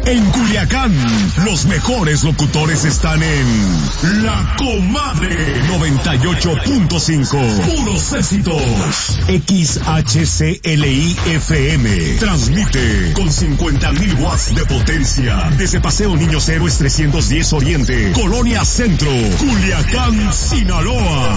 En Culiacán, los mejores locutores están en La Comadre 98.5. Puros éxitos. XHCLI FM. Transmite con 50,000 watts de potencia. Desde Paseo Niños Héroes 310 Oriente, Colonia Centro, Culiacán, Sinaloa.